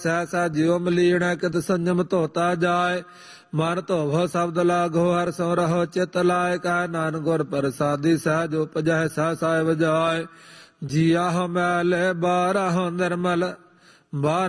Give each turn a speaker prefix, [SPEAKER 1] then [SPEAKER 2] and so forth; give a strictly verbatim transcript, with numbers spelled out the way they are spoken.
[SPEAKER 1] ਸਹਿ ਸਹਿ ਜਿਉ ਮਲੀਣਾ ਕਿਤ ਸੰਜਮ ਧੋਤਾ ਜਾਏ। ਮਨ ਧੋਵੋ ਸ਼ਬਦ ਲਾਗੋ ਹਰਿ ਸੋ ਰਹੋ ਚਿਤ ਲਾਇ। ਕਹਿ ਨਾਨਕ ਗੁਰ ਪ੍ਰਸਾਦੀ ਸਹਿਜ ਉਪਜੈ ਸਹਿ ਸਾਹਿਬ ਜਾਏ। ਜੀਆ ਹੋ ਮੈਲੇ ਬਾਰਹੁ ਨਿਰਮਲ ਬਾਰ